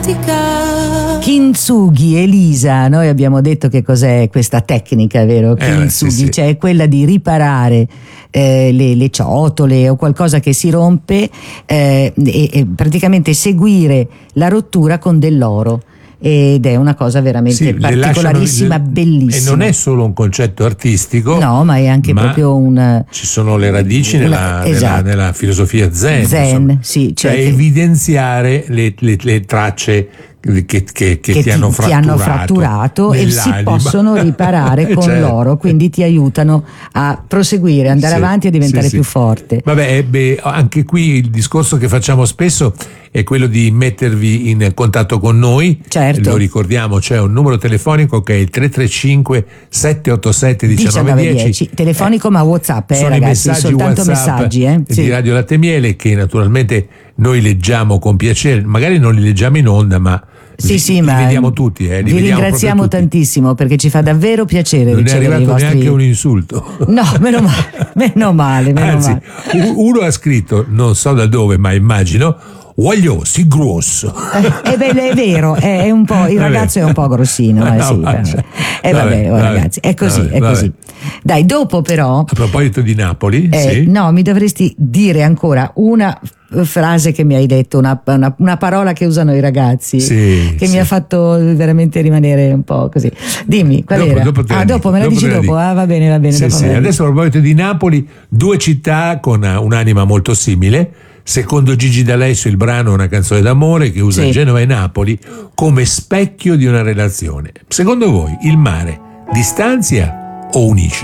Kintsugi, Elisa, noi abbiamo detto che cos'è questa tecnica, vero? Kintsugi, sì. cioè quella di riparare le ciotole o qualcosa che si rompe e praticamente seguire la rottura con dell'oro. Ed è una cosa veramente particolarissima, bellissima. E non è solo un concetto artistico, no, ma è anche proprio ci sono le radici nella filosofia zen, sì, cioè evidenziare le tracce che ti hanno fratturato e si possono riparare con l'oro, quindi ti aiutano a proseguire, andare avanti e diventare più forte. Vabbè, anche qui il discorso che facciamo spesso è quello di mettervi in contatto con noi. Certo. Lo ricordiamo, c'è un numero telefonico che è il 335 787 1910. Telefonico, ma WhatsApp, sono ragazzi, i messaggi soltanto WhatsApp messaggi di Radio Latte e Miele, che naturalmente noi leggiamo con piacere, magari non li leggiamo in onda, ma li vediamo tutti. Vi ringraziamo tantissimo, perché ci fa davvero piacere ricevere i vostri... Non è arrivato neanche un insulto. No, meno male. Anzi, uno ha scritto, non so da dove, ma immagino, voglio si grosso. È vero, è un po', il ragazzo è un po' grossino. Ragazzi, è così. Dai, dopo però... A proposito di Napoli, no, mi dovresti dire ancora una frase che mi hai detto, una parola che usano i ragazzi, che mi ha fatto veramente rimanere un po' così. Dimmi, qual era? Dopo me la dici dopo? Va bene. Adesso a proposito di Napoli, due città con un'anima molto simile. Secondo Gigi D'Alessio il brano è una canzone d'amore che usa Genova e Napoli come specchio di una relazione. Secondo voi il mare distanzia o unisce?